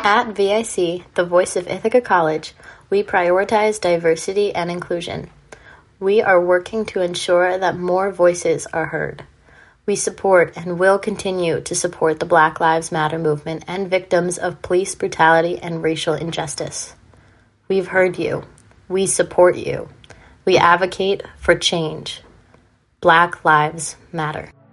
At VIC, the voice of Ithaca College, we prioritize diversity and inclusion. We are working to ensure that more voices are heard. We support and will continue to support the Black Lives Matter movement and victims of police brutality and racial injustice. We've heard you. We support you. We advocate for change. Black Lives Matter.